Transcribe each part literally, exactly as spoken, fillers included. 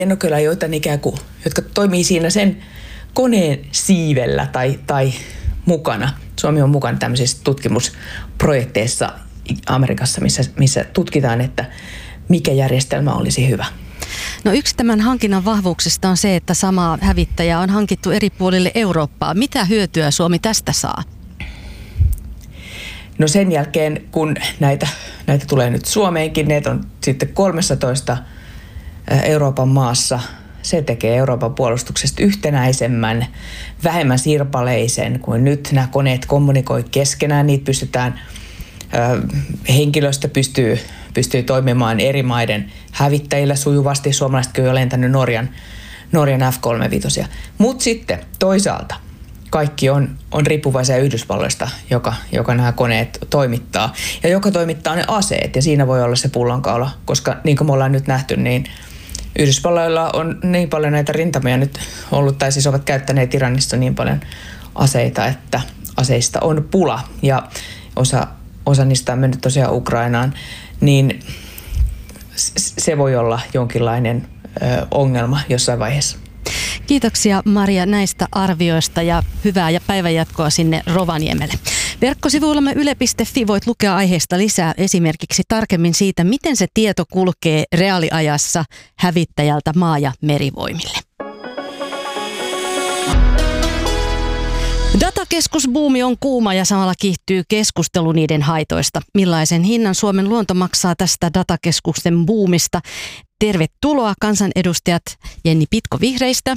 lennoköillä, joita ikään kuin, jotka toimii siinä sen koneen siivellä tai, tai mukana. Suomi on mukana tämmöisissä tutkimusprojekteissa Amerikassa, missä, missä tutkitaan, että mikä järjestelmä olisi hyvä. No yksi tämän hankinnan vahvuuksista on se, että samaa hävittäjää on hankittu eri puolille Eurooppaa. Mitä hyötyä Suomi tästä saa? No sen jälkeen, kun näitä, näitä tulee nyt Suomeenkin, ne on sitten kolmetoista Euroopan maassa. Se tekee Euroopan puolustuksesta yhtenäisemmän, vähemmän sirpaleisen kuin nyt. Nämä koneet kommunikoi keskenään, niitä pystytään, henkilöstö pystyy, pystyy toimimaan eri maiden hävittäjillä sujuvasti. Suomalaisetkin on jo lentänyt Norjan, Norjan F kolmekymmentäviisi. Mutta sitten toisaalta kaikki on, on riippuvaisia Yhdysvalloista, joka, joka nämä koneet toimittaa. Ja joka toimittaa ne aseet, ja siinä voi olla se pullonkaula, koska niin kuin me ollaan nyt nähty, niin Yhdysvalloilla on niin paljon näitä rintamia nyt ollut, tai siis ovat käyttäneet Iranista niin paljon aseita, että aseista on pula, ja osa, osa niistä on mennyt tosiaan Ukrainaan, niin se voi olla jonkinlainen ö, ongelma jossain vaiheessa. Kiitoksia Maria näistä arvioista ja hyvää ja päivänjatkoa sinne Rovaniemelle. Verkkosivuillamme yle piste fi voit lukea aiheesta lisää, esimerkiksi tarkemmin siitä, miten se tieto kulkee reaaliajassa hävittäjältä maa- ja merivoimille. Datakeskusbuumi on kuuma ja samalla kiihtyy keskustelu niiden haitoista. Millaisen hinnan Suomen luonto maksaa tästä datakeskusten buumista? Tervetuloa kansanedustajat Jenni Pitko Vihreistä.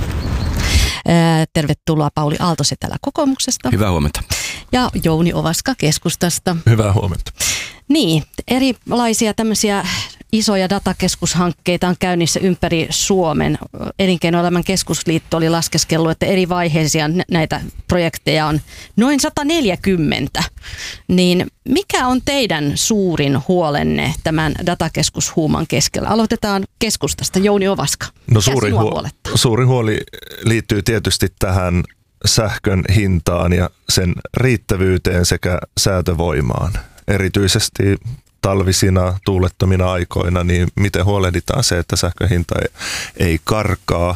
Tervetuloa Pauli Aalto-Setälä kokoomuksesta. Hyvää huomenta. Ja Jouni Ovaska keskustasta. Hyvää huomenta. Niin, erilaisia tämmöisiä isoja datakeskushankkeita on käynnissä ympäri Suomen. Elinkeinoelämän keskusliitto oli laskeskellut, että eri vaiheisia näitä projekteja on noin sata neljäkymmentä. Niin mikä on teidän suurin huolenne tämän datakeskushuuman keskellä? Aloitetaan keskustasta. Jouni Ovaska. No suuri, huo- suuri huoli liittyy tietysti tähän sähkön hintaan ja sen riittävyyteen sekä säätövoimaan. Erityisesti talvisina, tuulettomina aikoina, niin miten huolehditaan se, että sähkön hinta ei, ei karkaa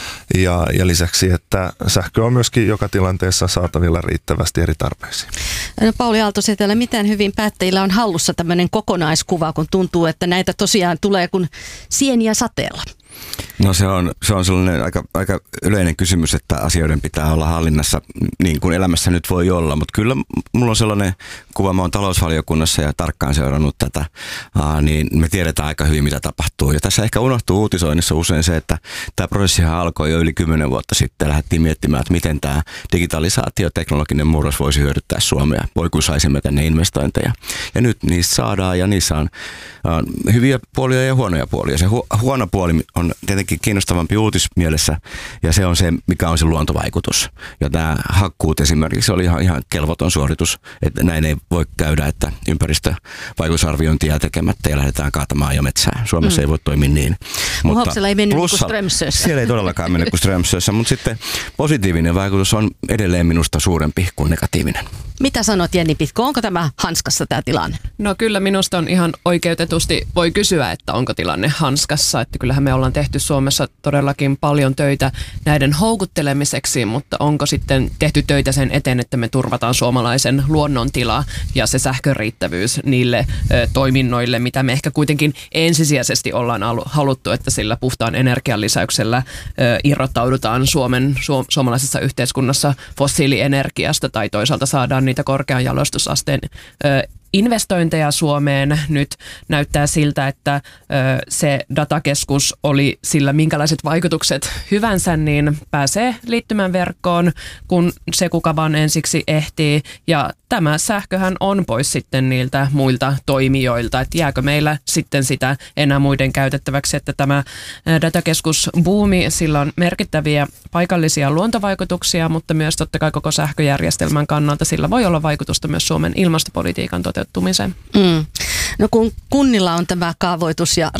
ja, ja lisäksi, että sähkö on myöskin joka tilanteessa saatavilla riittävästi eri tarpeisiin. No Pauli Aalto-Setälä, miten hyvin päättäjillä on hallussa tämmöinen kokonaiskuva, kun tuntuu, että näitä tosiaan tulee kuin sieniä sateella? No se on, se on sellainen aika, aika yleinen kysymys, että asioiden pitää olla hallinnassa niin kuin elämässä nyt voi olla, mutta kyllä mulla on sellainen kuva, mä oon talousvaliokunnassa ja tarkkaan seurannut tätä, aa, niin me tiedetään aika hyvin mitä tapahtuu. Ja tässä ehkä unohtuu uutisoinnissa usein se, että tämä prosessihan alkoi jo yli kymmenen vuotta sitten, lähdettiin miettimään, että miten tämä digitalisaatio, teknologinen murros voisi hyödyttää Suomea, voi kun saisimme tänne investointeja. Ja nyt niistä saadaan ja niissä on, on hyviä puolia ja huonoja puolia. Se hu- huono puoli on tietenkin kiinnostavampi uutismielessä, ja se on se, mikä on se luontovaikutus. Ja tämä hakkuut esimerkiksi oli ihan, ihan kelvoton suoritus, että näin ei voi käydä, että ympäristövaikutusarviointia jää tekemättä ja lähdetään kaatamaan jo metsää. Suomessa mm. ei voi toimia niin. Muhoksella ei mennyt kuin Strömsössä. Siellä ei todellakaan mennyt kuin Strömsössä, mutta sitten positiivinen vaikutus on edelleen minusta suurempi kuin negatiivinen. Mitä sanot Jenni Pitko, onko tämä hanskassa tämä tilanne? No kyllä minusta on ihan oikeutetusti voi kysyä, että onko tilanne hanskassa, että kyllähän me ollaan tehty Suomessa todellakin paljon töitä näiden houkuttelemiseksi, mutta onko sitten tehty töitä sen eteen, että me turvataan suomalaisen luonnon tila ja se sähkön riittävyys niille ö, toiminnoille, mitä me ehkä kuitenkin ensisijaisesti ollaan alu, haluttu, että sillä puhtaan energian lisäyksellä ö, irrottaudutaan Suomen, su, suomalaisessa yhteiskunnassa fossiilienergiasta tai toisaalta saadaan niitä korkean jalostusasteen ö, investointeja Suomeen. Nyt näyttää siltä, että ö, se datakeskus oli sillä minkälaiset vaikutukset hyvänsä, niin pääsee liittymään verkkoon, kun se kuka vaan ensiksi ehtii. Ja tämä sähköhän on pois sitten niiltä muilta toimijoilta, että jääkö meillä sitten sitä enää muiden käytettäväksi, että tämä datakeskusbuumi, sillä on merkittäviä paikallisia luontovaikutuksia, mutta myös totta kai koko sähköjärjestelmän kannalta sillä voi olla vaikutusta myös Suomen ilmastopolitiikan toteutumiseen. Mm. No kun kunnilla on tämä kaavoitus- ja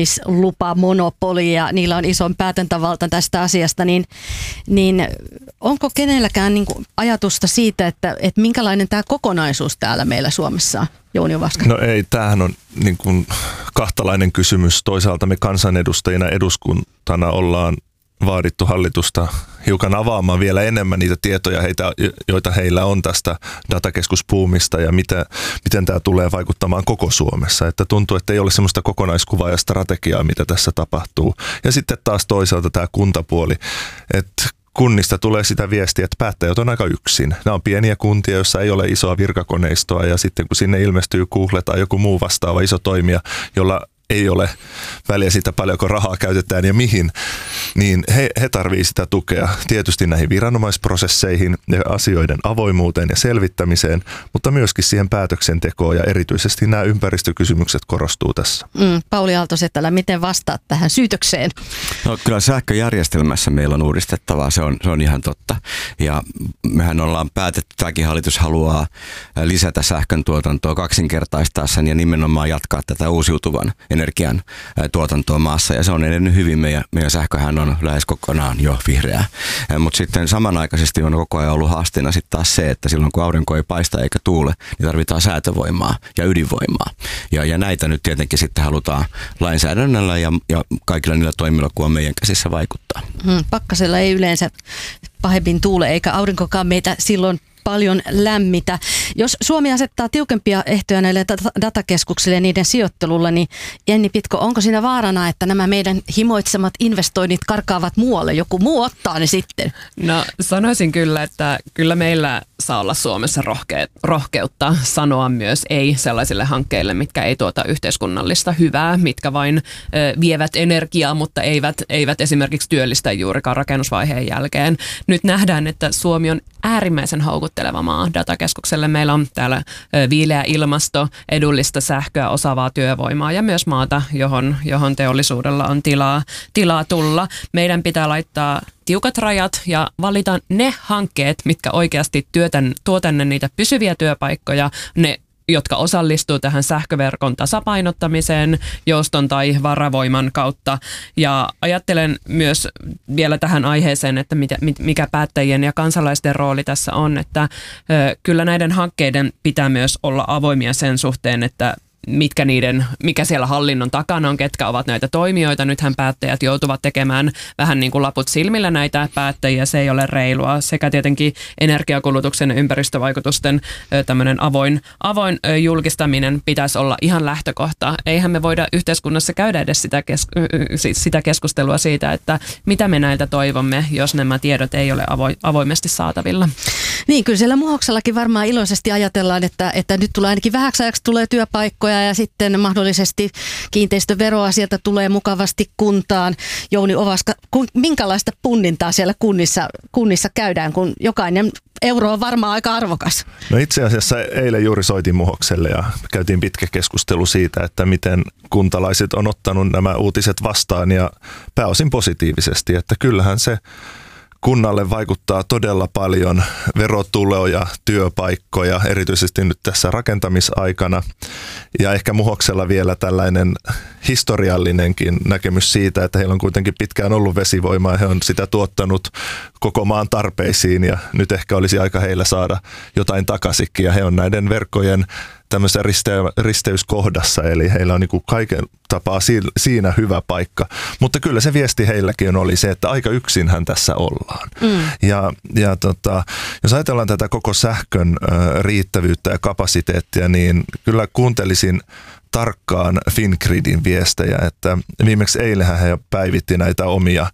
rakentamislupamonopoli ja niillä on ison päätäntävalta tästä asiasta, niin, niin onko kenelläkään niin kuin ajatusta siitä, että, että minkälainen tämä kokonaisuus täällä meillä Suomessa on? Jouni Ovaska. No ei, tämähän on niin kuin kahtalainen kysymys. Toisaalta me kansanedustajina eduskuntana ollaan vaadittu hallitusta hiukan avaamaan vielä enemmän niitä tietoja, heitä, joita heillä on tästä datakeskusbuumista ja mitä, miten tämä tulee vaikuttamaan koko Suomessa. Että tuntuu, että ei ole sellaista kokonaiskuvaa ja strategiaa, mitä tässä tapahtuu. Ja sitten taas toisaalta tämä kuntapuoli, että kunnista tulee sitä viestiä, että päättäjät on aika yksin. Nämä on pieniä kuntia, joissa ei ole isoa virkakoneistoa ja sitten kun sinne ilmestyy Google tai joku muu vastaava iso toimija, jolla ei ole väliä siitä paljonko rahaa käytetään ja mihin, niin he, he tarvitsevat sitä tukea tietysti näihin viranomaisprosesseihin ja asioiden avoimuuteen ja selvittämiseen, mutta myöskin siihen päätöksentekoon ja erityisesti nämä ympäristökysymykset korostuu tässä. Mm, Pauli Aalto-Setälä, miten vastaat tähän syytökseen? No kyllä sähköjärjestelmässä meillä on uudistettavaa, se on, se on ihan totta. Ja mehän ollaan päätetty, tämäkin hallitus haluaa lisätä sähkön tuotantoa, kaksinkertaistaa sen ja nimenomaan jatkaa tätä uusiutuvan energian tuotantoa maassa ja se on edennyt hyvin. Meidän, meidän sähköhän on lähes kokonaan jo vihreää. Mutta sitten samanaikaisesti on koko ajan ollut haasteena sitten taas se, että silloin kun aurinko ei paista eikä tuule, niin tarvitaan säätövoimaa ja ydinvoimaa. Ja, ja näitä nyt tietenkin sitten halutaan lainsäädännöllä ja, ja kaikilla niillä toimilla, kun on meidän käsissä vaikuttaa. Hmm, pakkasella ei yleensä pahemmin tuule eikä aurinkokaan meitä silloin paljon lämmitä. Jos Suomi asettaa tiukempia ehtoja näille datakeskuksille ja niiden sijoittelulla, niin Jenni Pitko, onko siinä vaarana, että nämä meidän himoitsemat investoinnit karkaavat muualle? Joku muu ottaa ne sitten? No sanoisin kyllä, että kyllä meillä saa olla Suomessa rohke- rohkeutta sanoa myös ei sellaisille hankkeille, mitkä ei tuota yhteiskunnallista hyvää, mitkä vain ö, vievät energiaa, mutta eivät, eivät esimerkiksi työllistä juurikaan rakennusvaiheen jälkeen. Nyt nähdään, että Suomi on äärimmäisen houkutteleva maa datakeskukselle. Meillä on täällä viileä ilmasto, edullista sähköä, osaavaa työvoimaa ja myös maata, johon, johon teollisuudella on tilaa, tilaa tulla. Meidän pitää laittaa tiukat rajat ja valita ne hankkeet, mitkä oikeasti työtän, tuo tänne niitä pysyviä työpaikkoja, ne jotka osallistuu tähän sähköverkon tasapainottamiseen jouston tai varavoiman kautta. Ja ajattelen myös vielä tähän aiheeseen, että mikä päättäjien ja kansalaisten rooli tässä on, että kyllä näiden hankkeiden pitää myös olla avoimia sen suhteen, että mitkä niiden, mikä siellä hallinnon takana on, ketkä ovat näitä toimijoita. Nythän päättäjät joutuvat tekemään vähän niin kuin laput silmillä näitä päättäjiä, se ei ole reilua. Sekä tietenkin energiakulutuksen ja ympäristövaikutusten tämmöinen avoin, avoin julkistaminen pitäisi olla ihan lähtökohta. Eihän me voida yhteiskunnassa käydä edes sitä, kes, sitä keskustelua siitä, että mitä me näiltä toivomme, jos nämä tiedot ei ole avo, avoimesti saatavilla. Niin, kyllä siellä Muhoksellakin varmaan iloisesti ajatellaan, että, että nyt tulee ainakin vähäksi ajaksi tulee työpaikkoja ja sitten mahdollisesti kiinteistöveroa sieltä tulee mukavasti kuntaan. Jouni Ovaska, minkälaista punnintaa siellä kunnissa, kunnissa käydään, kun jokainen euro on varmaan aika arvokas? No itse asiassa eilen juuri soitin Muhokselle ja käytiin pitkä keskustelu siitä, että miten kuntalaiset on ottanut nämä uutiset vastaan ja pääosin positiivisesti, että kyllähän se kunnalle vaikuttaa todella paljon verotuloja, työpaikkoja, erityisesti nyt tässä rakentamisaikana. Ja ehkä Muhoksella vielä tällainen historiallinenkin näkemys siitä, että heillä on kuitenkin pitkään ollut vesivoimaa. He on sitä tuottanut koko maan tarpeisiin ja nyt ehkä olisi aika heillä saada jotain takaisinkin. Ja he on näiden verkkojen tämmöisessä riste- risteyskohdassa, eli heillä on niin kuin kaiken tapaa siinä hyvä paikka. Mutta kyllä se viesti heilläkin oli se, että aika yksinhän tässä ollaan. Mm. Ja, ja tota, jos ajatellaan tätä koko sähkön ö, riittävyyttä ja kapasiteettia, niin kyllä kuuntelisin tarkkaan Fingridin viestejä, että viimeksi eilenhän he päivitti näitä omia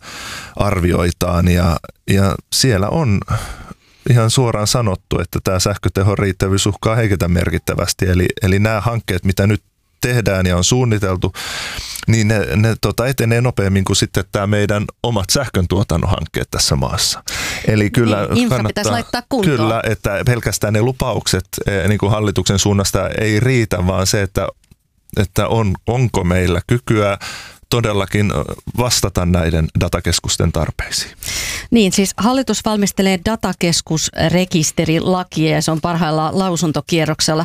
arvioitaan ja, ja siellä on ihan suoraan sanottu, että tämä sähkötehon riittävyys uhkaa heiketä merkittävästi. Eli, eli nämä hankkeet, mitä nyt tehdään ja on suunniteltu, niin ne, ne tota, etenee nopeammin kuin sitten tämä meidän omat sähköntuotannon hankkeet tässä maassa. Eli kyllä niin, kannattaa, laittaa kuntoon. Kyllä, että pelkästään ne lupaukset niin kuin hallituksen suunnasta ei riitä, vaan se, että, että on, onko meillä kykyä todellakin vastata näiden datakeskusten tarpeisiin. Niin, siis hallitus valmistelee datakeskusrekisterilakia ja se on parhaillaan lausuntokierroksella.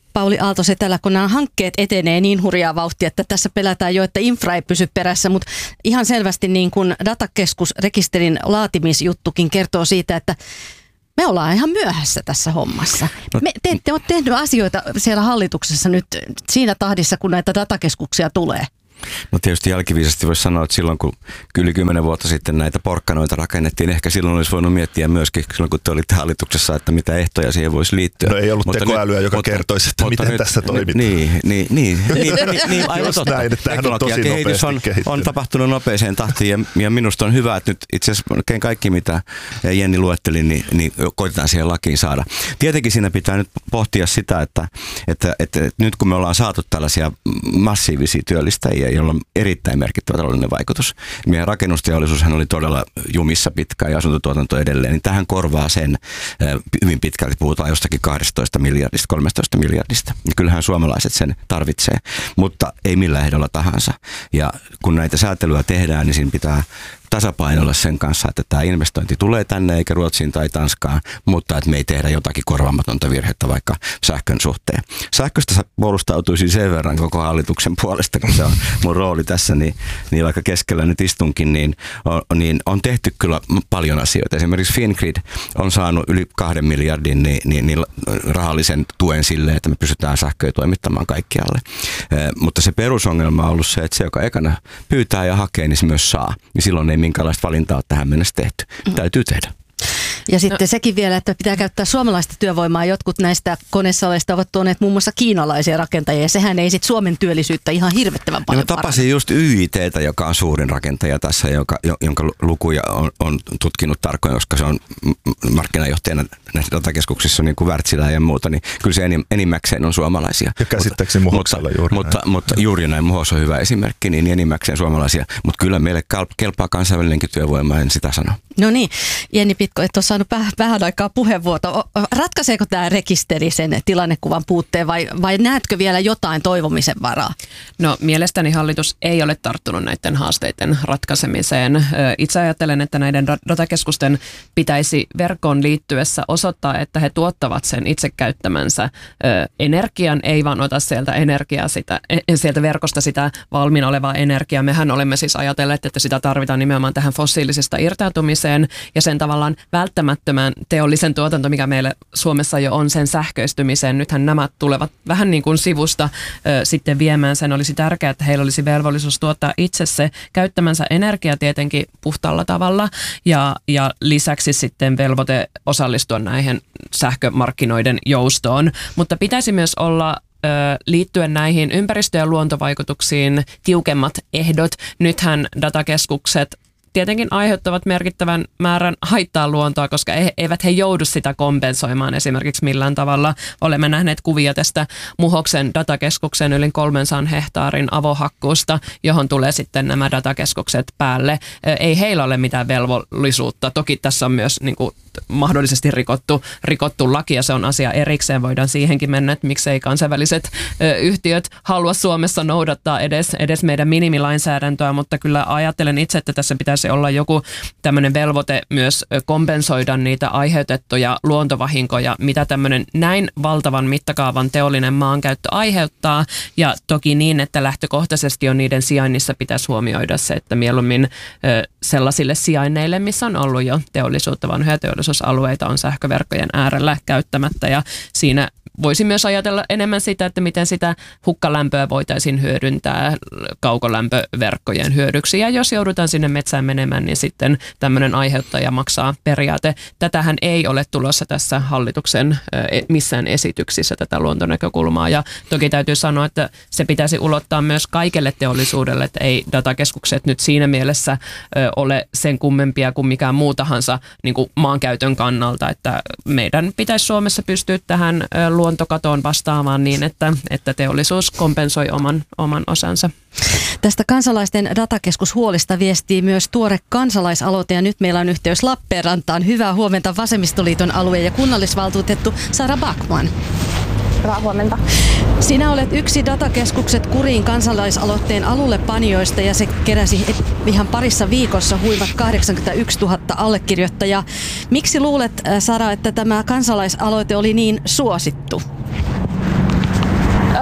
Pauli Aalto-Setälä, kun nämä hankkeet etenee niin hurjaa vauhtia, että tässä pelätään jo, että infra ei pysy perässä, mutta ihan selvästi niin kuin datakeskusrekisterin laatimisjuttukin kertoo siitä, että me ollaan ihan myöhässä tässä hommassa. Me, te ette ole tehnyt asioita siellä hallituksessa nyt siinä tahdissa, kun näitä datakeskuksia tulee. No tietysti jälkiviisesti voisi sanoa, että silloin kun yli kymmenen vuotta sitten näitä porkkanoita rakennettiin, ehkä silloin olisi voinut miettiä myöskin silloin kun te olitte hallituksessa, että mitä ehtoja siihen voisi liittyä. No ei ollut mutta tekoälyä, nyt, joka mutta, kertoisi, että miten nyt, tässä toimitaan. Niin, niin, niin, niin, niin aivan totta. Näin, teknologian kehitys on, on tapahtunut nopeeseen tahtiin ja, ja minusta on hyvä, että nyt itse asiassa kaikki mitä Jenni luetteli, niin, niin koitetaan siihen lakiin saada. Tietenkin siinä pitää nyt pohtia sitä, että, että, että, että nyt kun me ollaan saatu tällaisia massiivisia työllistäjiä, jolla on erittäin merkittävä taloudellinen vaikutus. Meidän rakennusteollisuushan oli todella jumissa pitkään ja asuntotuotanto edelleen, niin tähän korvaa sen hyvin pitkälti, puhutaan jostakin kaksitoista miljardista, kolmetoista miljardista. Ja kyllähän suomalaiset sen tarvitsee, mutta ei millään ehdolla tahansa. Ja kun näitä säätelyä tehdään, niin siinä pitää tasapainolla sen kanssa, että tämä investointi tulee tänne eikä Ruotsiin tai Tanskaan, mutta että me ei tehdä jotakin korvaamatonta virhettä vaikka sähkön suhteen. Sähköstä puolustautuisin sen verran koko hallituksen puolesta, kun se on mun rooli tässä, niin, niin vaikka keskellä nyt istunkin, niin on, niin on tehty kyllä paljon asioita. Esimerkiksi Fingrid on saanut yli kahden miljardin niin, niin, niin rahallisen tuen sille, että me pystytään sähköä toimittamaan kaikkialle. Eh, mutta se perusongelma on ollut se, että se, joka ekana pyytää ja hakee, niin se myös saa. Niin silloin ei minkälaista valintaa ole tähän mennessä tehty. Mm. Täytyy tehdä. Ja sitten no. sekin vielä, että pitää käyttää suomalaista työvoimaa. Jotkut näistä konesaleista ovat tuoneet muun muassa kiinalaisia rakentajia, ja sehän ei sitten Suomen työllisyyttä ihan hirvettävän paljon no, tapasin parane. Just Y I T:tä, joka on suurin rakentaja tässä, joka, jonka lukuja on, on tutkinut tarkoin, koska se on markkinajohtajana näissä datakeskuksissa niin kuin Wärtsilä ja muuta, niin kyllä se enimmäkseen on suomalaisia. Ja käsittääkseni Muhoksella juuri mutta, näin. Mutta juuri näin, Muhos on hyvä esimerkki, niin enimmäkseen suomalaisia. Mutta kyllä meille kelpaa kansainvälinenkin työvoima, en sitä sano. No niin, Jenni Pitko, et ole saanut vähän aikaa puheenvuotta. Ratkaiseeko tämä rekisteri sen tilannekuvan puutteen vai, vai näetkö vielä jotain toivomisen varaa? No mielestäni hallitus ei ole tarttunut näiden haasteiden ratkaisemiseen. Itse ajattelen, että näiden datakeskusten pitäisi verkkoon liittyessä osoittaa, että he tuottavat sen itse käyttämänsä energian, ei vaan ota sieltä energiaa sitä, sieltä verkosta sitä valmiina olevaa energiaa. Mehän olemme siis ajatelleet, että sitä tarvitaan nimenomaan tähän fossiilisesta irtautumiseen ja sen tavallaan välttämättömän teollisen tuotanto, mikä meillä Suomessa jo on, sen sähköistymiseen. Nythän nämä tulevat vähän niin kuin sivusta ö, sitten viemään sen. Olisi tärkeää, että heillä olisi velvollisuus tuottaa itse se käyttämänsä energia tietenkin puhtaalla tavalla ja, ja lisäksi sitten velvoite osallistua näihin sähkömarkkinoiden joustoon. Mutta pitäisi myös olla liittyen näihin ympäristö- ja luontovaikutuksiin tiukemmat ehdot. Nythän datakeskukset tietenkin aiheuttavat merkittävän määrän haittaa luontoa, koska eivät he joudu sitä kompensoimaan esimerkiksi millään tavalla. Olemme nähneet kuvia tästä Muhoksen datakeskuksen yli kolmensadan hehtaarin avohakkuusta, johon tulee sitten nämä datakeskukset päälle. Ei heillä ole mitään velvollisuutta. Toki tässä on myös niin kuin mahdollisesti rikottu, rikottu laki ja se on asia erikseen. Voidaan siihenkin mennä, että miksei kansainväliset ö, yhtiöt halua Suomessa noudattaa edes, edes meidän minimilainsäädäntöä, mutta kyllä ajattelen itse, että tässä pitäisi olla joku tämmöinen velvoite myös kompensoida niitä aiheutettuja luontovahinkoja, mitä tämmöinen näin valtavan mittakaavan teollinen maankäyttö aiheuttaa ja toki niin, että lähtökohtaisesti on niiden sijainnissa pitäisi huomioida se, että mieluummin ö, sellaisille sijainneille, missä on ollut jo teollisuutta, vanhoja teollisuusalueita on sähköverkkojen äärellä käyttämättä ja siinä voisi myös ajatella enemmän sitä, että miten sitä hukkalämpöä voitaisiin hyödyntää kaukolämpöverkkojen hyödyksi. Ja jos joudutaan sinne metsään menemään, niin sitten tämmöinen aiheuttaja maksaa periaate. Tätähän ei ole tulossa tässä hallituksen missään esityksissä tätä luontonäkökulmaa. Ja toki täytyy sanoa, että se pitäisi ulottaa myös kaikelle teollisuudelle, että ei datakeskukset nyt siinä mielessä ole sen kummempia kuin mikään muu tahansa niin kuin maankäytön kannalta. Että meidän pitäisi Suomessa pystyä tähän luontokatoon vastaamaan niin, että, että teollisuus kompensoi oman, oman osansa. Tästä kansalaisten datakeskushuolista viestii myös tuore kansalaisaloite ja nyt meillä on yhteys Lappeenrantaan. Hyvää huomenta Vasemmistoliiton alue- ja kunnallisvaltuutettu Sara Backman. Hyvää huomenta. Sinä olet yksi datakeskukset kuriin kansalaisaloitteen alullepanijoista ja se keräsi ihan parissa viikossa huimat kahdeksankymmentäyksituhatta allekirjoittajaa. Miksi luulet, Sara, että tämä kansalaisaloite oli niin suosittu?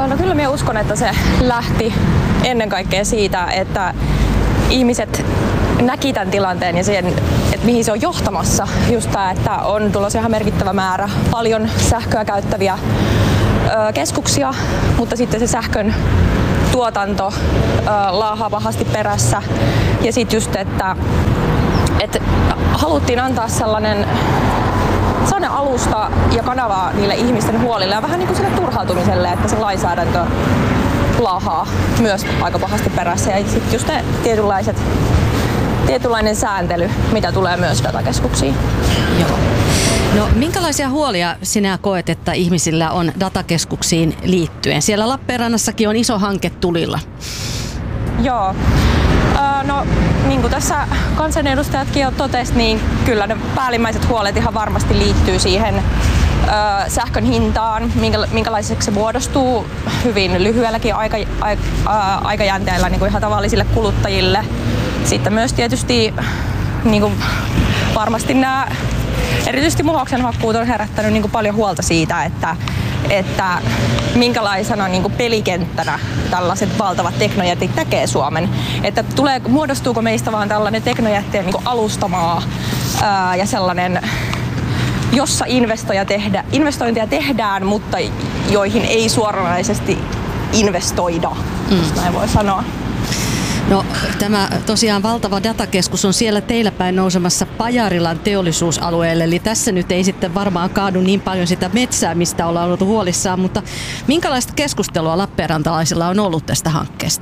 No kyllä minä uskon, että se lähti ennen kaikkea siitä, että ihmiset näki tämän tilanteen ja sen, että mihin se on johtamassa. Just tämä, että on tulossa ihan merkittävä määrä paljon sähköä käyttäviä ö, keskuksia, mutta sitten se sähkön tuotanto ö, laahaa pahasti perässä. Ja sitten just, että, että haluttiin antaa sellainen sellainen alusta ja kanava niille ihmisten huolille ja vähän niin kuin sille turhautumiselle, että se lainsäädäntö laahaa myös aika pahasti perässä. Ja sitten just ne tietynlaiset, tietynlainen sääntely, mitä tulee myös datakeskuksiin. Joo. No minkälaisia huolia sinä koet, että ihmisillä on datakeskuksiin liittyen? Siellä Lappeenrannassakin on iso hanke tulilla. Joo. No niin kuin tässä kansanedustajatkin jo totesivat, niin kyllä ne päällimmäiset huolet ihan varmasti liittyy siihen ö, sähkön hintaan, minkälaiseksi se muodostuu hyvin lyhyelläkin aika, aika, aikajänteellä niin kuin ihan tavallisille kuluttajille. Sitten myös tietysti niin kuin varmasti nämä erityisesti muhoksenhakkuut on herättänyt niin kuin paljon huolta siitä, että, että minkälaisena niin kuin pelikenttänä tällaiset valtavat teknojätit tekee Suomen. Että tulee, muodostuuko meistä vaan tällainen teknojättien niin kuin alustamaa ää, ja sellainen, jossa investoja tehdä, investointeja tehdään, mutta joihin ei suoranaisesti investoida, mm. jos näin voi sanoa. No tämä tosiaan valtava datakeskus on siellä teillä päin nousemassa Pajarilan teollisuusalueelle, eli tässä nyt ei sitten varmaan kaadu niin paljon sitä metsää, mistä ollaan oltu huolissaan, mutta minkälaista keskustelua lappeenrantalaisilla on ollut tästä hankkeesta?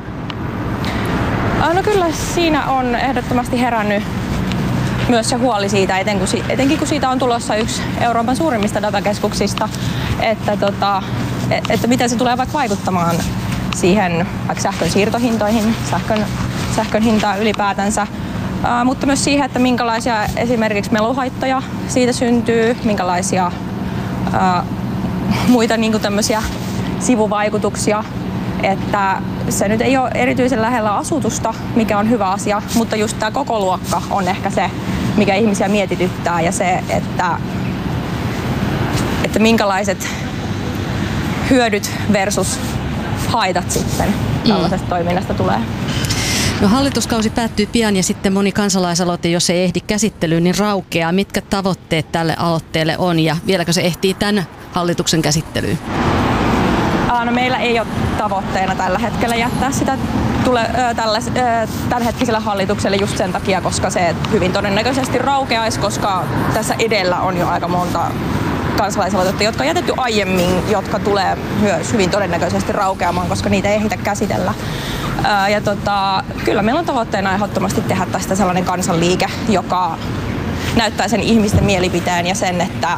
No kyllä siinä on ehdottomasti herännyt myös se huoli siitä, etenkin kun siitä on tulossa yksi Euroopan suurimmista datakeskuksista, että, tota, että miten se tulee vaikka vaikuttamaan siihen vaikka sähkön siirtohintoihin, sähkön, sähkön hintaan ylipäätänsä, ää, mutta myös siihen, että minkälaisia esimerkiksi meluhaittoja siitä syntyy, minkälaisia ää, muita niin kuin tämmöisiä sivuvaikutuksia, että se nyt ei ole erityisen lähellä asutusta, mikä on hyvä asia, mutta just tämä koko luokka on ehkä se, mikä ihmisiä mietityttää ja se, että, että minkälaiset hyödyt versus haitat sitten tällaisesta mm. toiminnasta tulee. No hallituskausi päättyy pian ja sitten moni kansalaisaloite, jos ei ehdi käsittelyyn, niin raukeaa. Mitkä tavoitteet tälle aloitteelle on ja vieläkö se ehtii tämän hallituksen käsittelyyn? No, meillä ei ole tavoitteena tällä hetkellä jättää sitä tule, ö, tällä, ö, tämänhetkiselle hallitukselle just sen takia, koska se hyvin todennäköisesti raukeaisi, koska tässä edellä on jo aika monta kansalaisaloitetta, jotka on jätetty aiemmin, jotka tulee myös hyvin todennäköisesti raukeamaan, koska niitä ei ehditä käsitellä. Ää, ja tota, kyllä meillä on tavoitteena ehdottomasti tehdä tästä sellainen kansanliike, joka näyttää sen ihmisten mielipiteen ja sen, että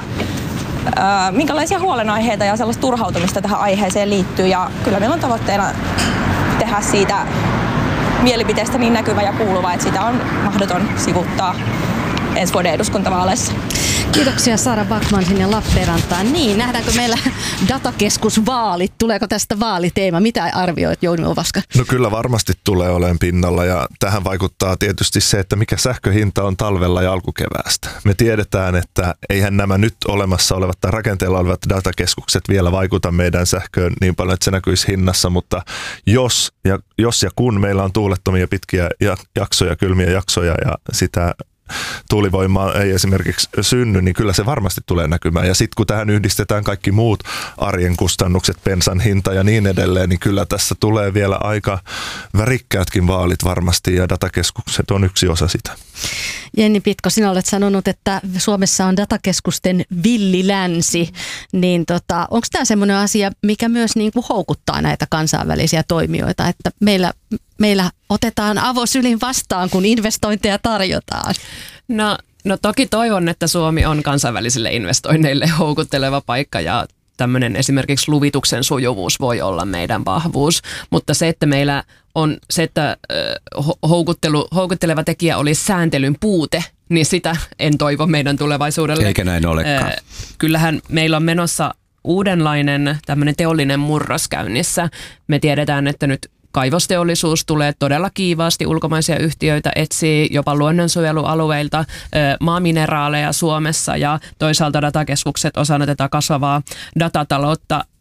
ää, minkälaisia huolenaiheita ja sellaista turhautumista tähän aiheeseen liittyy. Ja kyllä meillä on tavoitteena tehdä siitä mielipiteestä niin näkyvä ja kuuluva, että sitä on mahdoton sivuuttaa ensi vuoden eduskuntavaaleissa. Kiitoksia Saara Backman sinne Lappeenrantaan. Niin, nähdäänkö meillä datakeskusvaalit? Tuleeko tästä vaaliteema? Mitä arvioit, Jouni Ovaska? No kyllä varmasti tulee olemaan pinnalla ja tähän vaikuttaa tietysti se, että mikä sähköhinta on talvella ja alkukeväästä. Me tiedetään, että eihän nämä nyt olemassa olevat tai rakenteella olevat datakeskukset vielä vaikuta meidän sähköön niin paljon, että se näkyisi hinnassa, mutta jos ja, jos ja kun meillä on tuulettomia pitkiä jaksoja, kylmiä jaksoja ja sitä tuulivoimaa ei esimerkiksi synny, niin kyllä se varmasti tulee näkymään. Ja sitten kun tähän yhdistetään kaikki muut arjen kustannukset, bensan hinta ja niin edelleen, niin kyllä tässä tulee vielä aika värikkäätkin vaalit varmasti ja datakeskukset on yksi osa sitä. Jenni Pitko, sinä olet sanonut, että Suomessa on datakeskusten villilänsi, niin tota, onko tämä semmoinen asia, mikä myös niin kuin houkuttaa näitä kansainvälisiä toimijoita, että meillä, meillä otetaan avosylin vastaan, kun investointeja tarjotaan? No, no toki toivon, että Suomi on kansainvälisille investoinneille houkutteleva paikka ja tämmöinen esimerkiksi luvituksen sujuvuus voi olla meidän vahvuus, mutta se, että meillä on se, että houkuttelu, houkutteleva tekijä olisi sääntelyn puute, niin sitä en toivo meidän tulevaisuudelle. Eikä näin olekaan. Kyllähän meillä on menossa uudenlainen tämmöinen teollinen murros käynnissä. Me tiedetään, että nyt kaivosteollisuus tulee todella kiivaasti, ulkomaisia yhtiöitä etsii jopa luonnonsuojelualueilta maamineraaleja Suomessa ja toisaalta datakeskukset osana tätä kasvavaa datataloutta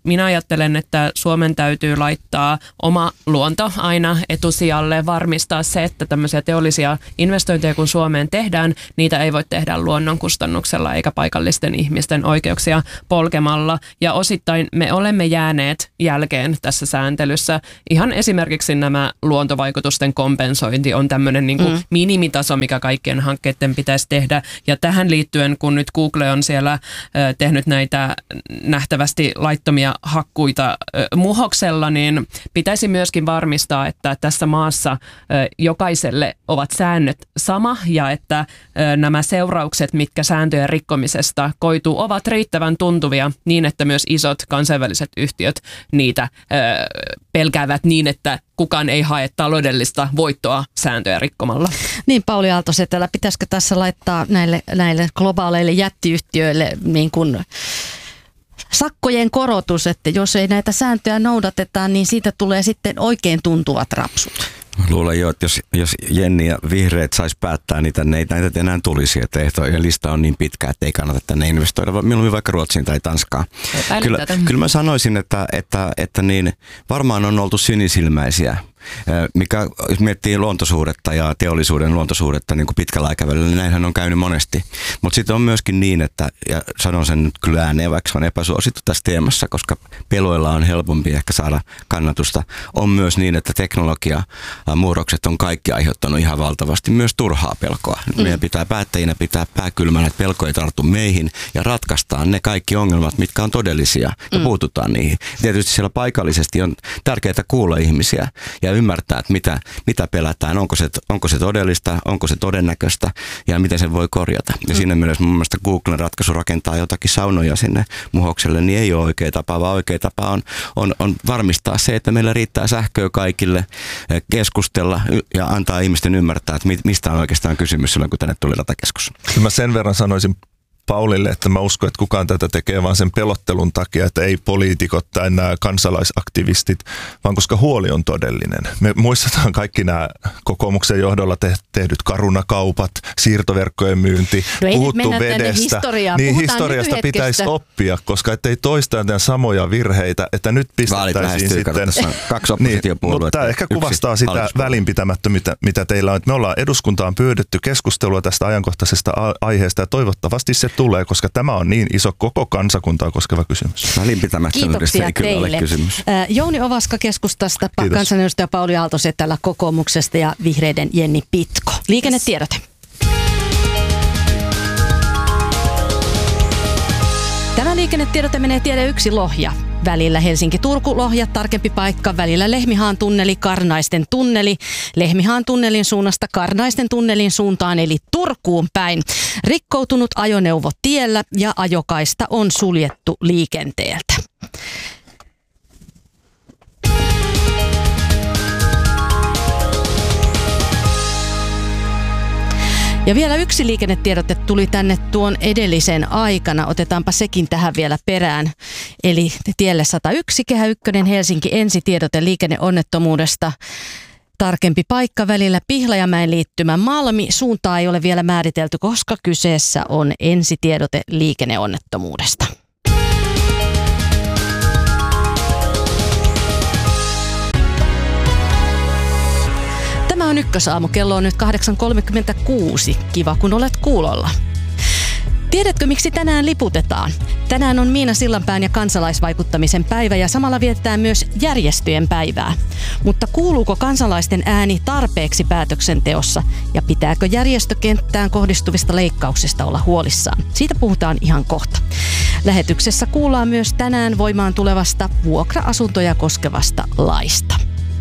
minä ajattelen, että Suomen täytyy laittaa oma luonto aina etusijalle, varmistaa se, että tämmöisiä teollisia investointeja kun Suomeen tehdään, niitä ei voi tehdä luonnon kustannuksella eikä paikallisten ihmisten oikeuksia polkemalla. Ja osittain me olemme jääneet jälkeen tässä sääntelyssä. Ihan esimerkiksi nämä luontovaikutusten kompensointi on tämmöinen niin kuin mm. minimitaso, mikä kaikkien hankkeiden pitäisi tehdä. Ja tähän liittyen, kun nyt Google on siellä tehnyt näitä nähtävästi laittomia hakkuita muhoksella, niin pitäisi myöskin varmistaa, että tässä maassa jokaiselle ovat säännöt sama ja että nämä seuraukset, mitkä sääntöjen rikkomisesta koituu, ovat riittävän tuntuvia niin, että myös isot kansainväliset yhtiöt niitä pelkäävät niin, että kukaan ei hae taloudellista voittoa sääntöjä rikkomalla. Niin, Pauli Aalto-Setälä, pitäisikö tässä laittaa näille, näille globaaleille jättiyhtiöille niin kuin sakkojen korotus, että jos ei näitä sääntöjä noudateta, niin siitä tulee sitten oikein tuntuvat rapsut? Luulen jo, että jos, jos Jenni ja vihreät sais päättää, niin tänne ei näitä enää tulisi. Että lista on niin pitkä, että ei kannata tänne investoida, vaan mieluummin vaikka Ruotsiin tai Tanskaan. Kyllä, kyllä mä sanoisin, että, että, että niin, varmaan on oltu sinisilmäisiä. Mikä, jos miettii luontosuhdetta ja teollisuuden luontosuhdetta niin kuin pitkällä aikavälillä, niin näinhän on käynyt monesti. Mutta sitten on myöskin niin, että, ja sanon sen nyt kyllä ääneen, vaikka se on epäsuosittu tässä teemassa, koska peloilla on helpompi ehkä saada kannatusta. On myös niin, että teknologia, muutokset on kaikki aiheuttanut ihan valtavasti myös turhaa pelkoa. Mm. Meidän pitää päättäjinä pitää pää kylmänä, että pelko ei tarttu meihin ja ratkaistaan ne kaikki ongelmat, mitkä on todellisia ja mm. puututaan niihin. Tietysti siellä paikallisesti on tärkeää kuulla ihmisiä ja ymmärtää, että mitä, mitä pelätään, onko se, onko se todellista, onko se todennäköistä ja miten sen voi korjata. Ja siinä mielessä mun mielestä Googlen ratkaisu rakentaa jotakin saunoja sinne muhokselle, niin ei ole oikea tapa, vaan oikea tapa on, on, on varmistaa se, että meillä riittää sähköä kaikille, keskustella ja antaa ihmisten ymmärtää, että mistä on oikeastaan kysymys silloin, kun tänne tuli datakeskus. Mä sen verran sanoisin Paulille, että mä uskon, että kukaan tätä tekee vaan sen pelottelun takia, että ei poliitikot tai nämä kansalaisaktivistit, vaan koska huoli on todellinen. Me muistetaan kaikki nämä kokoomuksen johdolla te- tehdyt Caruna-kaupat, siirtoverkkojen myynti, no puhuttu vedestä. Niin historiasta pitäisi oppia, koska ettei toistaa tämän samoja virheitä, että nyt pistettäisiin sitten. Kaksi oppositiopuoluetta. Mutta tämä ehkä kuvastaa sitä välinpitämättömyyttä, mitä teillä on. Että me ollaan eduskuntaan pyydetty keskustelua tästä ajankohtaisesta aiheesta ja toivottavasti se tulee, koska tämä on niin iso koko kansakuntaa koskeva kysymys. Välinpitämättömyydessä ei kyllä ole kysymys. Jouni Ovaska keskustasta, Kiitos. Kansanedustaja Pauli Aalto-Setälä kokoomuksesta ja vihreiden Jenni Pitko. Liikennetiedote. Tämä liikennetiedote menee tiede yksi Lohja. Välillä Helsinki-Turku-Lohja, tarkempi paikka, välillä Lehmihaan tunneli, Karnaisten tunneli, Lehmihaan tunnelin suunnasta Karnaisten tunnelin suuntaan eli Turkuun päin. Rikkoutunut ajoneuvo tiellä ja ajokaista on suljettu liikenteeltä. Ja vielä yksi liikennetiedote tuli tänne tuon edellisen aikana. Otetaanpa sekin tähän vielä perään. Eli tielle sata yksi, Kehä ykkönen, Helsinki, ensitiedote liikenneonnettomuudesta. Tarkempi paikka välillä Pihlajamäen liittymä Malmi. Suuntaa ei ole vielä määritelty, koska kyseessä on ensitiedote liikenneonnettomuudesta. Tämä on Ykkösaamu. Kello on nyt kahdeksan kolmekymmentäkuusi. Kiva, kun olet kuulolla. Tiedätkö, miksi tänään liputetaan? Tänään on Miina Sillanpään ja kansalaisvaikuttamisen päivä ja samalla vietetään myös järjestöjen päivää. Mutta kuuluuko kansalaisten ääni tarpeeksi päätöksenteossa ja pitääkö järjestökenttään kohdistuvista leikkauksista olla huolissaan? Siitä puhutaan ihan kohta. Lähetyksessä kuullaan myös tänään voimaan tulevasta vuokra-asuntoja koskevasta laista.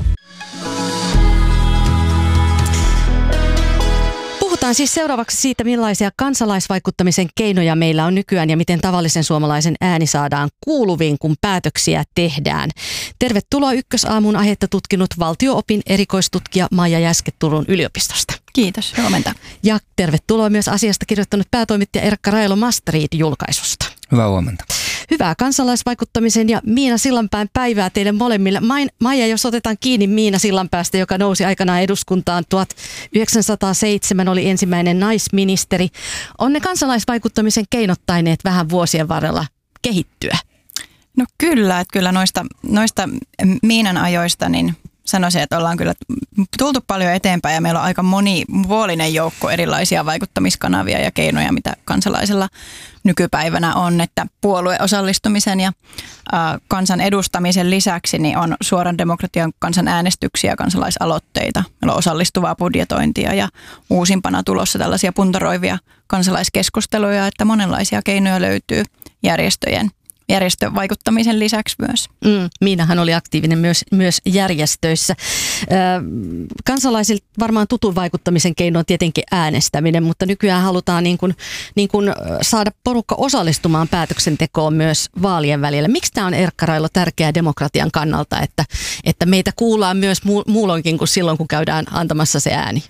Puhutaan siis seuraavaksi siitä, millaisia kansalaisvaikuttamisen keinoja meillä on nykyään ja miten tavallisen suomalaisen ääni saadaan kuuluviin, kun päätöksiä tehdään. Tervetuloa Ykkösaamun aihetta tutkinut valtio-opin erikoistutkija Maija Jäske Turun yliopistosta. Kiitos, huomenta. Ja tervetuloa myös asiasta kirjoittanut päätoimittaja Erkka Railo Mastreet-julkaisusta. Hyvää huomenta. Hyvää kansalaisvaikuttamisen ja Miina Sillanpään päivää teille molemmille. Maija, jos otetaan kiinni Miina Sillanpäästä, joka nousi aikanaan eduskuntaan tuhatyhdeksänsataaseitsemän, oli ensimmäinen naisministeri. On ne kansalaisvaikuttamisen keinot taineet vähän vuosien varrella kehittyä? No kyllä, että kyllä noista, noista Miinan ajoista niin sanoisin, että ollaan kyllä tultu paljon eteenpäin ja meillä on aika monipuolinen joukko erilaisia vaikuttamiskanavia ja keinoja, mitä kansalaisella nykypäivänä on, että puolueosallistumisen ja äh, kansan edustamisen lisäksi niin on suoran demokratian kansanäänestyksiä, kansalaisaloitteita, meillä on osallistuvaa budjetointia ja uusimpana tulossa tällaisia puntaroivia kansalaiskeskusteluja, että monenlaisia keinoja löytyy järjestöjen järjestön vaikuttamisen lisäksi myös. Mm, Miinahan oli aktiivinen myös, myös järjestöissä. Ö, kansalaisilta varmaan tutun vaikuttamisen keino on tietenkin äänestäminen, mutta nykyään halutaan niin kuin, niin kuin saada porukka osallistumaan päätöksentekoon myös vaalien välillä. Miksi tämä on, Erkka Railo, tärkeää demokratian kannalta, että, että meitä kuullaan myös muulloinkin kuin silloin, kun käydään antamassa se ääni?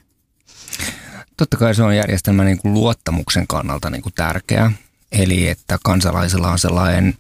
Totta kai se on järjestelmän niin kuin luottamuksen kannalta niin kuin tärkeää. Eli että kansalaisilla on sellainen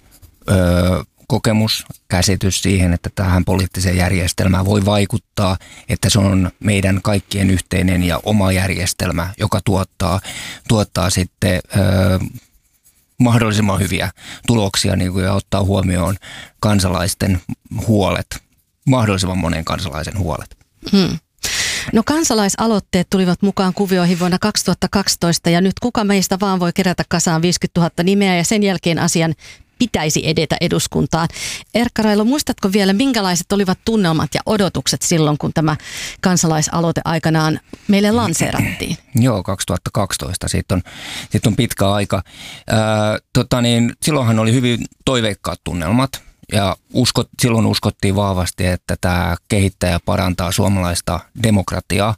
Öö, kokemus, käsitys siihen, että tähän poliittiseen järjestelmään voi vaikuttaa, että se on meidän kaikkien yhteinen ja oma järjestelmä, joka tuottaa, tuottaa sitten öö, mahdollisimman hyviä tuloksia niin kuin, ja ottaa huomioon kansalaisten huolet, mahdollisimman monen kansalaisen huolet. Hmm. No kansalaisaloitteet tulivat mukaan kuvioihin vuonna kaksituhattakaksitoista ja nyt kuka meistä vaan voi kerätä kasaan viisikymmentätuhatta nimeä ja sen jälkeen asian pitäisi edetä eduskuntaan. Erkka Railo, muistatko vielä, minkälaiset olivat tunnelmat ja odotukset silloin, kun tämä kansalaisaloite aikanaan meille lanseerattiin? Joo, kaksituhattakaksitoista. Siitä on, siitä on pitkä aika. Ää, tota niin, silloinhan oli hyvin toiveikkaat tunnelmat. Ja uskot, silloin uskottiin vahvasti, että tämä kehittää ja parantaa suomalaista demokratiaa.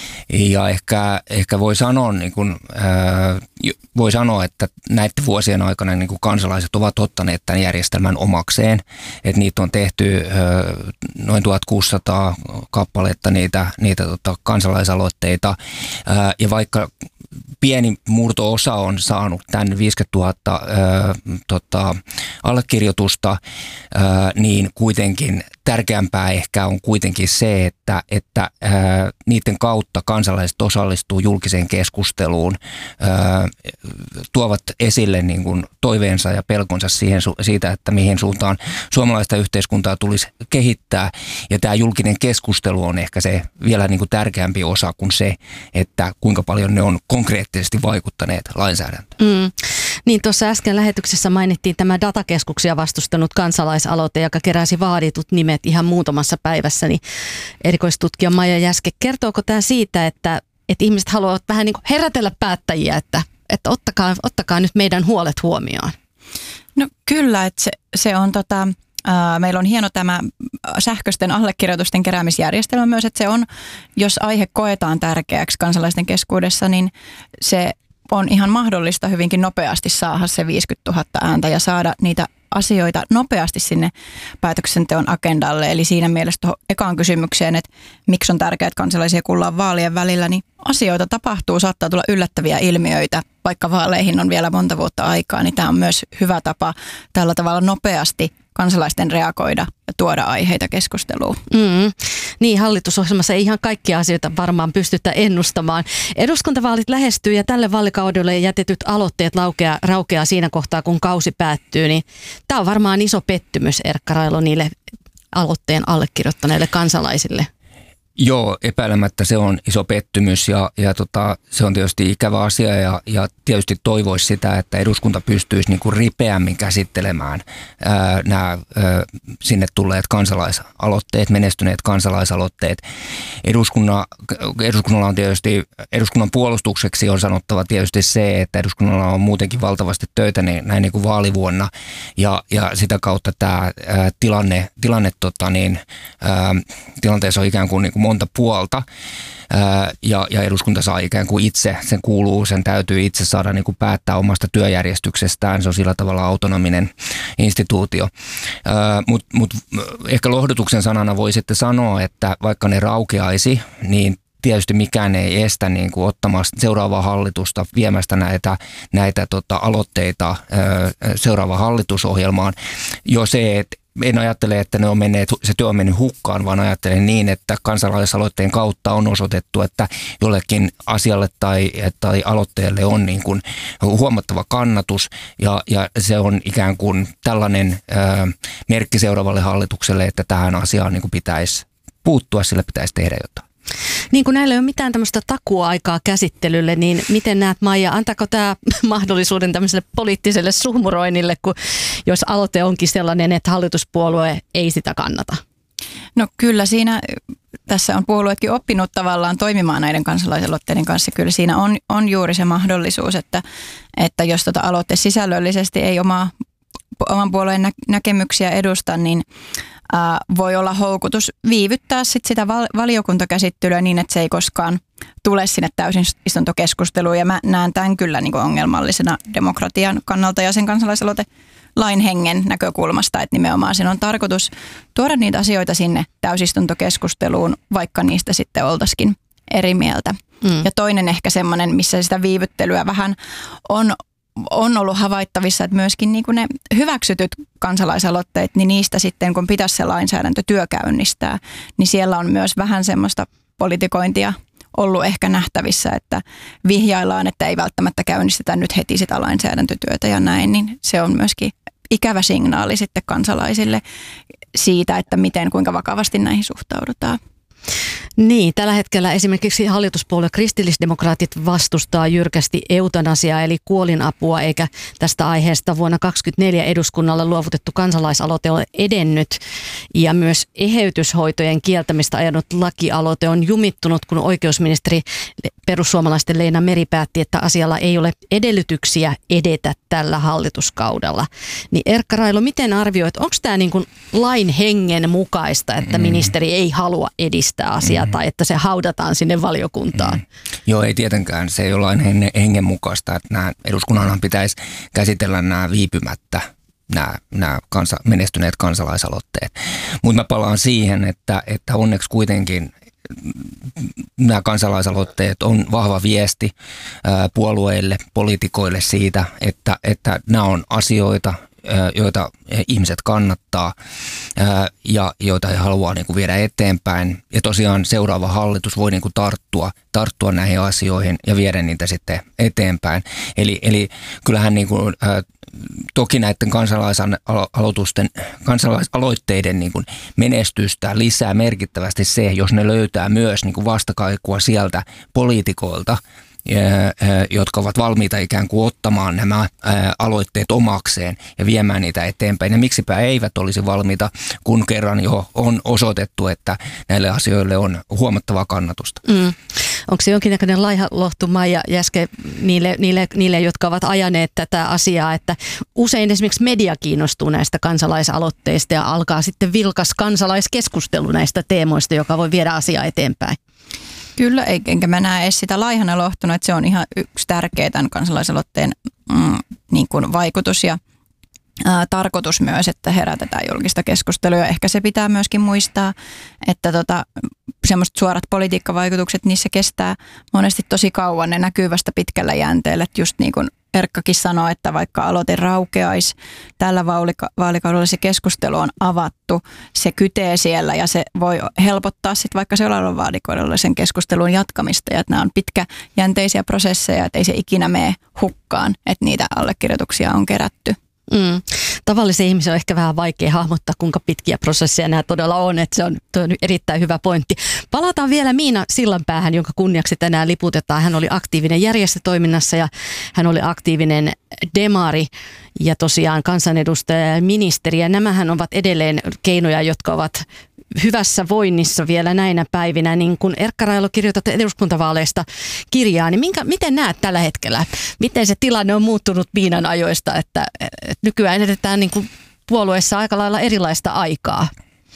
Ja ehkä, ehkä voi, sanoa, niin kuin, ää, voi sanoa, että näiden vuosien aikana niin kuin kansalaiset ovat ottaneet tämän järjestelmän omakseen. Että niitä on tehty ää, noin tuhatkuusisataa kappaletta niitä, niitä tota, kansalaisaloitteita. Ää, ja vaikka pieni murto-osa on saanut tämän viisikymmentätuhatta ää, tota, allekirjoitusta, ää, niin kuitenkin tärkeämpää ehkä on kuitenkin se, että, että ää, niiden kautta kansalaiset osallistuu julkiseen keskusteluun, ää, tuovat esille niin kuin toiveensa ja pelkonsa siihen, siitä, että mihin suuntaan suomalaista yhteiskuntaa tulisi kehittää. Ja tämä julkinen keskustelu on ehkä se vielä niin kuin tärkeämpi osa kuin se, että kuinka paljon ne on konkreettisesti vaikuttaneet lainsäädäntöön. Mm. Niin tuossa äsken lähetyksessä mainittiin tämä datakeskuksia vastustanut kansalaisaloite, joka keräsi vaaditut nimet ihan muutamassa päivässä. Niin erikoistutkija Maija Jäske, kertooko tämä siitä, että, että ihmiset haluavat vähän niin kuin herätellä päättäjiä, että, että ottakaa, ottakaa nyt meidän huolet huomioon? No kyllä, että se, se on tota... Meillä on hieno tämä sähköisten allekirjoitusten keräämisjärjestelmä myös, että se on, jos aihe koetaan tärkeäksi kansalaisten keskuudessa, niin se on ihan mahdollista hyvinkin nopeasti saada se viisikymmentätuhatta ääntä ja saada niitä asioita nopeasti sinne päätöksenteon agendalle. Eli siinä mielessä tuohon ekaan kysymykseen, että miksi on tärkeää, että kansalaisia kuullaan vaalien välillä, niin asioita tapahtuu, saattaa tulla yllättäviä ilmiöitä, vaikka vaaleihin on vielä monta vuotta aikaa, niin tämä on myös hyvä tapa tällä tavalla nopeasti kansalaisten reagoida ja tuoda aiheita keskusteluun. Mm. Niin, hallitusohjelmassa ei ihan kaikkia asioita varmaan pystytä ennustamaan. Eduskuntavaalit lähestyy ja tälle vaalikaudelle jätetyt aloitteet laukeaa, raukeaa siinä kohtaa, kun kausi päättyy. Niin tämä on varmaan iso pettymys, Erkka Railo, niille aloitteen allekirjoittaneille kansalaisille. Joo, epäilemättä se on iso pettymys ja, ja tota, se on tietysti ikävä asia ja, ja tietysti toivoisi sitä, että eduskunta pystyisi niin kuin ripeämmin käsittelemään ää, nämä ää, sinne tulleet kansalaisaloitteet, menestyneet kansalaisaloitteet. Eduskunnan, eduskunnalla on tietysti, eduskunnan puolustukseksi on sanottava tietysti se, että eduskunnalla on muutenkin valtavasti töitä niin, näin niin kuin vaalivuonna ja, ja sitä kautta tämä ää, tilanne, tilanne tota niin, ää, tilanteessa on ikään kuin, niin kuin monta puolta ää, ja, ja eduskunta saa ikään kuin itse, sen kuuluu, sen täytyy itse saada niin kuin päättää omasta työjärjestyksestään, se on sillä tavalla autonominen instituutio. Mutta mut ehkä lohdutuksen sanana voi sitten sanoa, että vaikka ne raukeaisi, niin tietysti mikään ei estä niin kuin ottamasta seuraavaa hallitusta viemästä näitä, näitä tota, aloitteita ää, seuraavaan hallitusohjelmaan. Jo se, että en ajattele, että ne on menneet, se työ on mennyt hukkaan, vaan ajattelen niin, että kansalaisaloitteen kautta on osoitettu, että jollekin asialle tai, tai aloitteelle on niin kuin huomattava kannatus ja, ja se on ikään kuin tällainen ää, merkki seuraavalle hallitukselle, että tähän asiaan niin kuin pitäisi puuttua, sillä pitäisi tehdä jotain. Niin kuin näillä ei ole mitään tämmöistä takuaikaa käsittelylle, niin miten näet, Maija, antaako tämä mahdollisuuden tämmöiselle poliittiselle suhmuroinnille, kun jos aloite onkin sellainen, että hallituspuolue ei sitä kannata? No kyllä siinä, tässä on puolueetkin oppinut tavallaan toimimaan näiden kansalaisaloitteiden kanssa. Kyllä siinä on, on juuri se mahdollisuus, että, että jos tota aloite sisällöllisesti ei omaa, oman puolueen nä- näkemyksiä edusta, niin ää, voi olla houkutus viivyttää sit sitä val- valiokuntakäsittelyä niin, että se ei koskaan tule sinne täysin istuntokeskusteluun. Ja mä näen tämän kyllä niin kuin ongelmallisena demokratian kannalta ja sen kansalaisaloite lain hengen näkökulmasta, että nimenomaan sen on tarkoitus tuoda niitä asioita sinne täysistuntokeskusteluun, vaikka niistä sitten oltaisikin eri mieltä. Mm. Ja toinen ehkä semmoinen, missä sitä viivyttelyä vähän on, on ollut havaittavissa, että myöskin niin kuin ne hyväksytyt kansalaisaloitteet, niin niistä sitten kun pitäisi se lainsäädäntötyö käynnistää, niin siellä on myös vähän semmoista politikointia ollut ehkä nähtävissä, että vihjaillaan, että ei välttämättä käynnistetä nyt heti sitä lainsäädäntötyötä ja näin, niin se on myöskin ikävä signaali sitten kansalaisille siitä, että miten, kuinka vakavasti näihin suhtaudutaan. Niin, tällä hetkellä esimerkiksi hallituspuolue kristillisdemokraatit vastustaa jyrkästi eutanasiaa eli kuolinapua, eikä tästä aiheesta vuonna kaksituhattakaksikymmentäneljä eduskunnalle luovutettu kansalaisaloite ole edennyt. Ja myös eheytyshoitojen kieltämistä ajanut lakialoite on jumittunut, kun oikeusministeri perussuomalaisten Leena Meri päätti, että asialla ei ole edellytyksiä edetä tällä hallituskaudella. Niin Erkka Railo, miten arvioit, onko tämä niin kuin lain hengen mukaista, että ministeri ei halua edistää asiaa? Tai että se haudataan sinne valiokuntaan. Mm. Joo, ei tietenkään. Se ei ole aina hengen mukaista, että nämä eduskunnanhan pitäisi käsitellä nämä viipymättä, nämä, nämä kansa, menestyneet kansalaisaloitteet. Mutta mä palaan siihen, että, että onneksi kuitenkin nämä kansalaisaloitteet on vahva viesti ää, puolueille, poliitikoille siitä, että, että nämä on asioita, joita ihmiset kannattaa ja joita he haluaa niin kuin viedä eteenpäin. Ja tosiaan seuraava hallitus voi niin kuin tarttua, tarttua näihin asioihin ja viedä niitä sitten eteenpäin. Eli, eli kyllähän niin kuin, toki näiden kansalaisaloitusten, kansalaisaloitteiden niin kuin menestystä lisää merkittävästi se, jos ne löytää myös niin kuin vastakaikua sieltä poliitikoilta, jotka ovat valmiita ikään kuin ottamaan nämä aloitteet omakseen ja viemään niitä eteenpäin. Ja miksipä eivät olisi valmiita, kun kerran jo on osoitettu, että näille asioille on huomattavaa kannatusta. Mm. Onko se jonkinnäköinen laihanlohtuma ja jäske niille, niille, niille, jotka ovat ajaneet tätä asiaa, että usein esimerkiksi media kiinnostuu näistä kansalaisaloitteista ja alkaa sitten vilkas kansalaiskeskustelu näistä teemoista, joka voi viedä asiaa eteenpäin? Kyllä, enkä mä näe edes sitä laihana lohtuna, että se on ihan yksi tärkeä tämän kansalaisaloitteen mm, niin kuin vaikutus ja ää, tarkoitus myös, että herätetään julkista keskustelua. Ehkä se pitää myöskin muistaa, että tota, semmoiset suorat politiikkavaikutukset, niissä kestää monesti tosi kauan, ne näkyy vasta pitkällä jänteellä, että just niin kuin Erkkakin sanoi, että vaikka aloite raukeaisi, tällä vaalikaudella se keskustelu on avattu, se kytee siellä ja se voi helpottaa sitten vaikka seuraavalla vaalikaudella sen keskustelun jatkamista ja että nämä on pitkäjänteisiä prosesseja, että ei se ikinä mene hukkaan, että niitä allekirjoituksia on kerätty. Mm. Tavallisen ihmisen on ehkä vähän vaikea hahmottaa, kuinka pitkiä prosesseja nämä todella on, että se on, on erittäin hyvä pointti. Palataan vielä Miina Sillanpäähän, jonka kunniaksi tänään liputetaan. Hän oli aktiivinen järjestötoiminnassa ja hän oli aktiivinen demari ja tosiaan kansanedustaja ja ministeri. Ja nämähän ovat edelleen keinoja, jotka ovat hyvässä voinnissa vielä näinä päivinä. Niin kun Erkka Railo kirjoitat eduskuntavaaleista kirjaa, niin minkä, miten näet tällä hetkellä? Miten se tilanne on muuttunut Miinan ajoista, että, että nykyään edetään niin kuin puolueessa aika lailla erilaista aikaa?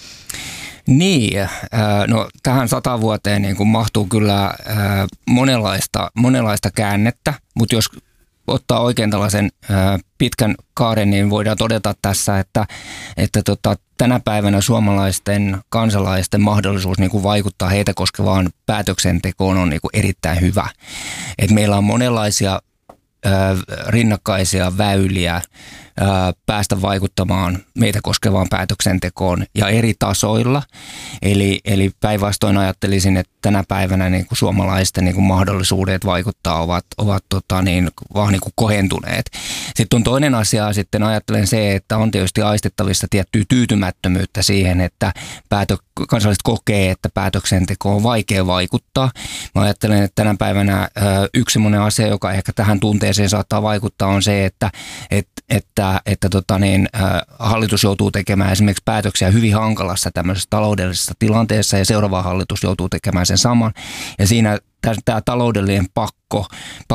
Niin, no tähän sata vuoteen niin kuin mahtuu kyllä monenlaista, monenlaista käännettä, mutta jos ottaa oikein tällaisen pitkän kaaren, niin voidaan todeta tässä, että, että tota, tänä päivänä suomalaisten kansalaisten mahdollisuus niin kuin vaikuttaa heitä koskevaan päätöksentekoon on niin kuin erittäin hyvä. Et meillä on monenlaisia ää, rinnakkaisia väyliä päästä vaikuttamaan meitä koskevaan päätöksentekoon ja eri tasoilla. Eli, eli päinvastoin ajattelisin, että tänä päivänä niin kuin suomalaisten niin kuin mahdollisuudet vaikuttaa ovat, ovat tota niin, vaan niin kuin kohentuneet. Sitten on toinen asia, sitten ajattelen se, että on tietysti aistettavissa tiettyä tyytymättömyyttä siihen, että päätö, kansalaiset kokee, että päätöksenteko on vaikea vaikuttaa. Mä ajattelen, että tänä päivänä yksi sellainen asia, joka ehkä tähän tunteeseen saattaa vaikuttaa, on se, että, että, että, että tota niin, hallitus joutuu tekemään esimerkiksi päätöksiä hyvin hankalassa tämmöisessä taloudellisessa tilanteessa ja seuraava hallitus joutuu tekemään sen saman. Ja siinä tämä taloudellinen pakko,